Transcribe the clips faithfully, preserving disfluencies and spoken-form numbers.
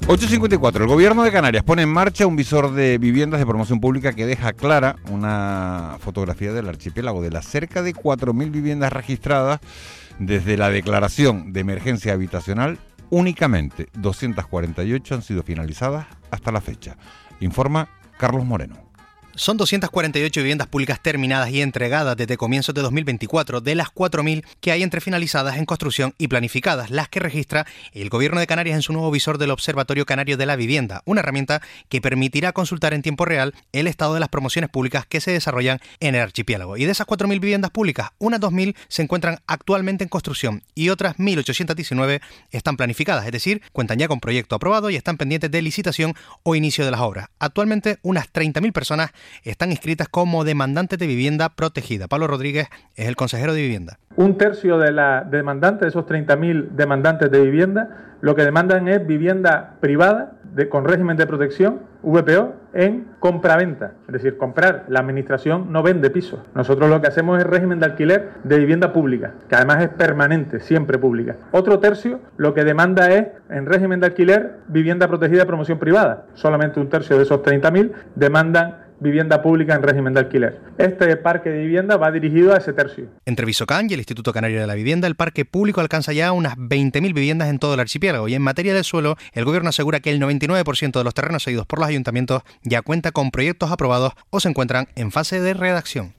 ocho cincuenta y cuatro. El Gobierno de Canarias pone en marcha un visor de viviendas de promoción pública que deja clara una fotografía del archipiélago de las cerca de cuatro mil viviendas registradas desde la declaración de emergencia habitacional. Únicamente doscientas cuarenta y ocho han sido finalizadas hasta la fecha, informa Carlos Moreno. Son doscientas cuarenta y ocho viviendas públicas terminadas y entregadas desde comienzos de dos mil veinticuatro, de las cuatro mil que hay entre finalizadas en construcción y planificadas, las que registra el Gobierno de Canarias en su nuevo visor del Observatorio Canario de la Vivienda, una herramienta que permitirá consultar en tiempo real el estado de las promociones públicas que se desarrollan en el archipiélago. Y de esas cuatro mil viviendas públicas, unas dos mil se encuentran actualmente en construcción y otras mil ochocientas diecinueve están planificadas, es decir, cuentan ya con proyecto aprobado y están pendientes de licitación o inicio de las obras. Actualmente, unas treinta mil personas están inscritas como demandantes de vivienda protegida. Pablo Rodríguez es el consejero de Vivienda. Un tercio de la demandantes, de esos treinta mil demandantes de vivienda, lo que demandan es vivienda privada de, con régimen de protección, V P O, en compraventa. Es decir, comprar. La administración no vende pisos. Nosotros lo que hacemos es régimen de alquiler de vivienda pública, que además es permanente, siempre pública. Otro tercio lo que demanda es, en régimen de alquiler, vivienda protegida de promoción privada. Solamente un tercio de esos treinta mil demandan vivienda pública en régimen de alquiler. Este parque de vivienda va dirigido a ese tercio. Entre Visocan y el Instituto Canario de la Vivienda, el parque público alcanza ya unas veinte mil viviendas en todo el archipiélago. Y en materia del suelo, el Gobierno asegura que el noventa y nueve por ciento de los terrenos cedidos por los ayuntamientos ya cuenta con proyectos aprobados o se encuentran en fase de redacción.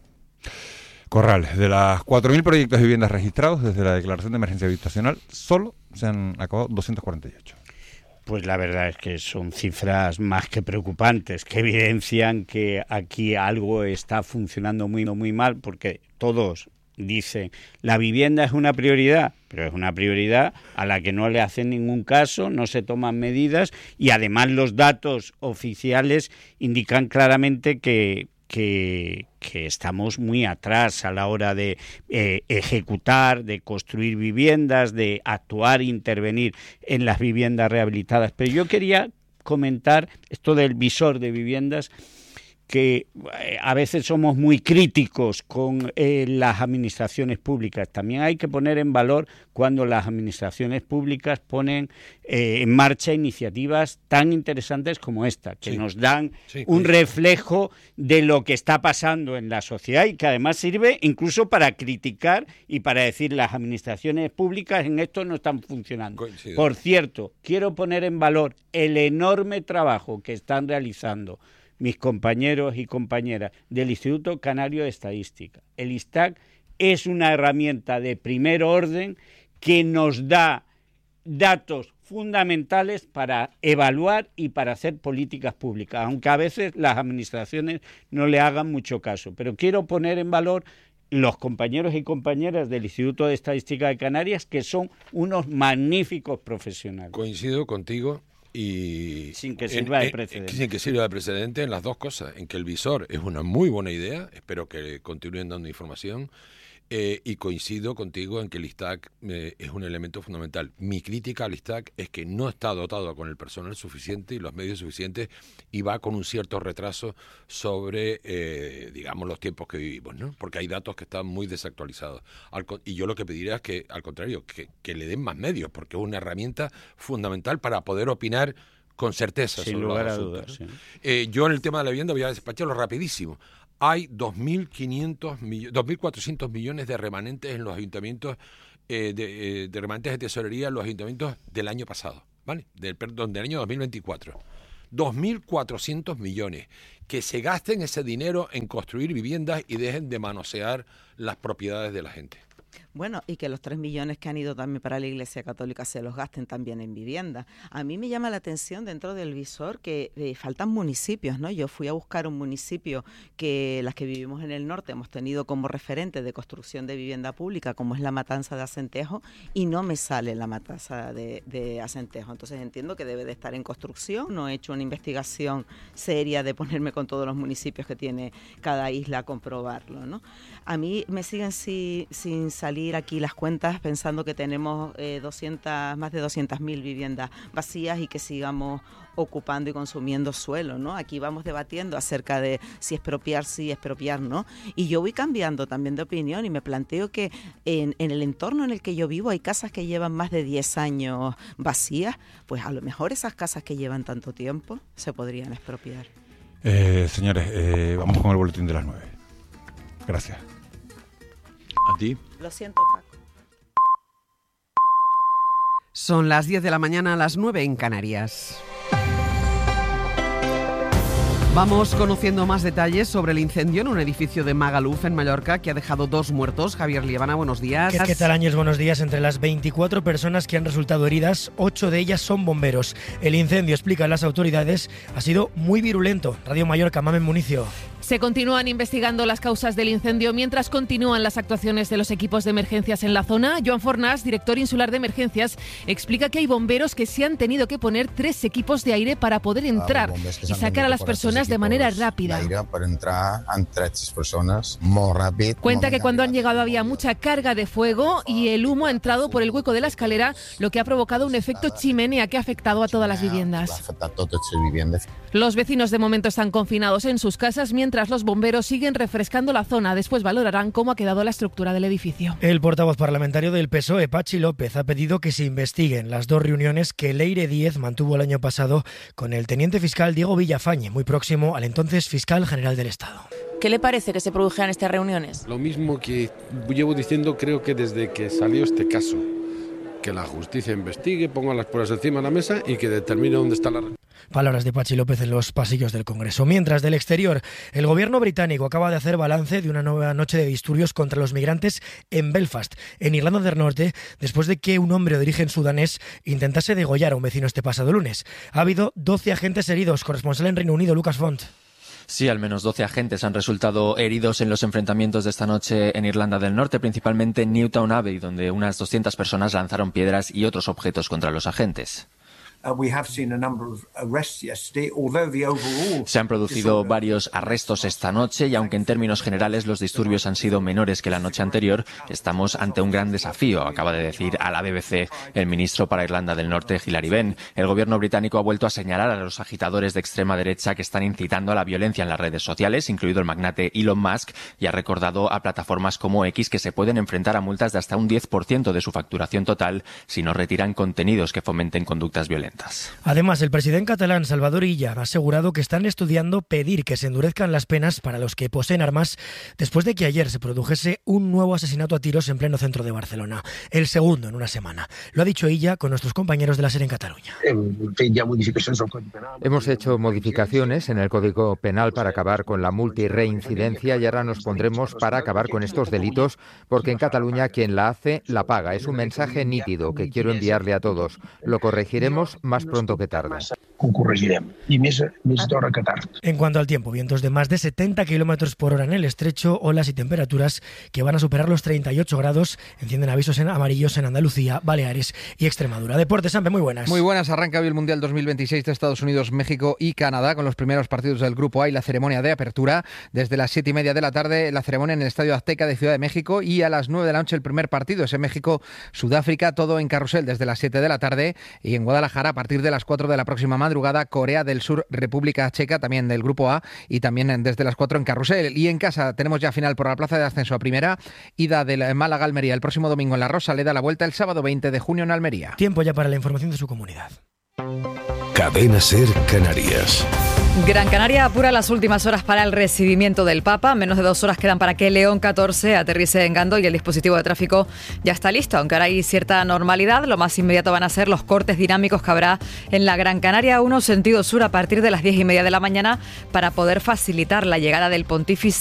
Corrales, de las cuatro mil proyectos de viviendas registrados desde la declaración de emergencia habitacional, solo se han acabado doscientos cuarenta y ocho. Pues la verdad es que son cifras más que preocupantes, que evidencian que aquí algo está funcionando muy, muy mal, porque todos dicen, la vivienda es una prioridad, pero es una prioridad a la que no le hacen ningún caso, no se toman medidas y además los datos oficiales indican claramente que Que, que estamos muy atrás a la hora de eh, ejecutar, de construir viviendas, de actuar e intervenir en las viviendas rehabilitadas. Pero yo quería comentar esto del visor de viviendas, que eh, a veces somos muy críticos con eh, las administraciones públicas. También hay que poner en valor cuando las administraciones públicas ponen eh, en marcha iniciativas tan interesantes como esta, que sí, nos dan sí, un sí. reflejo de lo que está pasando en la sociedad y que además sirve incluso para criticar y para decir las administraciones públicas en esto no están funcionando. Coincido. Por cierto, quiero poner en valor el enorme trabajo que están realizando mis compañeros y compañeras del Instituto Canario de Estadística. El ISTAC es una herramienta de primer orden que nos da datos fundamentales para evaluar y para hacer políticas públicas, aunque a veces las administraciones no le hagan mucho caso. Pero quiero poner en valor los compañeros y compañeras del Instituto de Estadística de Canarias, que son unos magníficos profesionales. Coincido contigo. Y sin que sirva en, de precedente. En, sin que sirva de precedente en las dos cosas, en que el visor es una muy buena idea, espero que continúen dando información, eh, y coincido contigo en que el ISTAC eh, es un elemento fundamental. Mi crítica al ISTAC es que no está dotado con el personal suficiente y los medios suficientes y va con un cierto retraso sobre, eh, digamos, los tiempos que vivimos, ¿no? Porque hay datos que están muy desactualizados. Al, y yo lo que pediría es que, al contrario, que, que le den más medios, porque es una herramienta fundamental para poder opinar con certeza Sin sobre lugar los a asuntos, dudas, ¿no? sí. eh, yo en el tema de la vivienda voy a despacharlo rapidísimo. Hay dos mil quinientos millones, dos mil cuatrocientos millones de remanentes en los ayuntamientos, eh, de, eh, de remanentes de tesorería en los ayuntamientos del año pasado, ¿vale? Del, perdón, del año dos mil veinticuatro. dos mil cuatrocientos millones. Que se gasten ese dinero en construir viviendas y dejen de manosear las propiedades de la gente. Bueno, y que los tres millones que han ido también para la Iglesia Católica se los gasten también en vivienda. A mí me llama la atención dentro del visor que eh, faltan municipios, ¿no? Yo fui a buscar un municipio que las que vivimos en el norte hemos tenido como referente de construcción de vivienda pública, como es la Matanza de Acentejo, y no me sale la Matanza de, de Acentejo. Entonces entiendo que debe de estar en construcción. No he hecho una investigación seria de ponerme con todos los municipios que tiene cada isla a comprobarlo, ¿no? A mí me siguen si, sin salir salir aquí las cuentas pensando que tenemos eh, doscientas, más de doscientas mil viviendas vacías y que sigamos ocupando y consumiendo suelo, ¿no? Aquí vamos debatiendo acerca de si expropiar sí, expropiar no, y yo voy cambiando también de opinión y me planteo que en, en el entorno en el que yo vivo hay casas que llevan más de diez años vacías, pues a lo mejor esas casas que llevan tanto tiempo se podrían expropiar. Eh, señores, eh, vamos con el boletín de las nueve. Gracias. A ti. Lo siento, Paco. Son las diez de la mañana, a las nueve en Canarias. Vamos conociendo más detalles sobre el incendio en un edificio de Magaluf, en Mallorca, que ha dejado dos muertos. Javier Liebana, buenos días. ¿Qué, qué tal, Áñez? Buenos días. Entre las veinticuatro personas que han resultado heridas, ocho de ellas son bomberos. El incendio, explican las autoridades, ha sido muy virulento. Radio Mallorca, Mamen Municio. Se continúan investigando las causas del incendio mientras continúan las actuaciones de los equipos de emergencias en la zona. Joan Fornás, director insular de emergencias, explica que hay bomberos que se han tenido que poner tres equipos de aire para poder entrar y sacar a las personas de manera rápida. Para entrar en tres personas muy rápido. Cuenta que cuando han llegado había mucha carga de fuego y el humo ha entrado por el hueco de la escalera, lo que ha provocado un efecto chimenea que ha afectado a todas las viviendas. Los vecinos de momento están confinados en sus casas mientras los bomberos siguen refrescando la zona. Después valorarán cómo ha quedado la estructura del edificio. El portavoz parlamentario del P S O E, Pachi López, ha pedido que se investiguen las dos reuniones que Leire Díez mantuvo el año pasado con el teniente fiscal Diego Villafañe, muy próximo al entonces fiscal general del Estado. ¿Qué le parece que se produjeran estas reuniones? Lo mismo que llevo diciendo, creo que desde que salió este caso. Que la justicia investigue, ponga las pruebas encima de la mesa y que determine dónde está la... Palabras de Pachi López en los pasillos del Congreso. Mientras, del exterior, el gobierno británico acaba de hacer balance de una nueva noche de disturbios contra los migrantes en Belfast, en Irlanda del Norte, después de que un hombre de origen sudanés intentase degollar a un vecino este pasado lunes. Ha habido doce agentes heridos. Corresponsal en Reino Unido, Lucas Font. Sí, al menos doce agentes han resultado heridos en los enfrentamientos de esta noche en Irlanda del Norte, principalmente en Newtown Abbey, donde unas doscientas personas lanzaron piedras y otros objetos contra los agentes. Se han producido varios arrestos esta noche y aunque en términos generales los disturbios han sido menores que la noche anterior, estamos ante un gran desafío, acaba de decir a la B B C el ministro para Irlanda del Norte, Hilary Benn. El gobierno británico ha vuelto a señalar a los agitadores de extrema derecha que están incitando a la violencia en las redes sociales, incluido el magnate Elon Musk, y ha recordado a plataformas como X que se pueden enfrentar a multas de hasta un diez por ciento de su facturación total si no retiran contenidos que fomenten conductas violentas. Además, el presidente catalán Salvador Illa ha asegurado que están estudiando pedir que se endurezcan las penas para los que poseen armas después de que ayer se produjese un nuevo asesinato a tiros en pleno centro de Barcelona, el segundo en una semana. Lo ha dicho Illa con nuestros compañeros de la SER en Cataluña. Hemos hecho modificaciones en el Código Penal para acabar con la multirreincidencia y ahora nos pondremos para acabar con estos delitos porque en Cataluña quien la hace la paga. Es un mensaje nítido que quiero enviarle a todos. Lo corregiremos más pronto que tarde. En cuanto al tiempo, vientos de más de setenta kilómetros por hora en el estrecho, olas y temperaturas que van a superar los treinta y ocho grados. Encienden avisos en amarillos en Andalucía, Baleares y Extremadura. Deportes, Sampe, muy buenas. Muy buenas. Arranca hoy el Mundial dos mil veintiséis de Estados Unidos, México y Canadá con los primeros partidos del Grupo A y la ceremonia de apertura. Desde las siete y media de la tarde, la ceremonia en el Estadio Azteca de Ciudad de México y a las nueve de la noche el primer partido. Es en México-Sudáfrica, todo en carrusel desde las siete de la tarde y en Guadalajara a partir de las cuatro de la próxima madrugada, Corea del Sur, República Checa, también del Grupo A y también desde las cuatro en carrusel. Y en casa tenemos ya final por la plaza de ascenso a primera, ida del Málaga Almería el próximo domingo en La Rosaleda, la vuelta el sábado veinte de junio en Almería. Tiempo ya para la información de su comunidad. Cadena SER Canarias. Gran Canaria apura las últimas horas para el recibimiento del Papa. Menos de dos horas quedan para que León catorce aterrice en Gandó y el dispositivo de tráfico ya está listo. Aunque ahora hay cierta normalidad, lo más inmediato van a ser los cortes dinámicos que habrá en la Gran Canaria uno sentido sur a partir de las diez y media de la mañana para poder facilitar la llegada del pontífice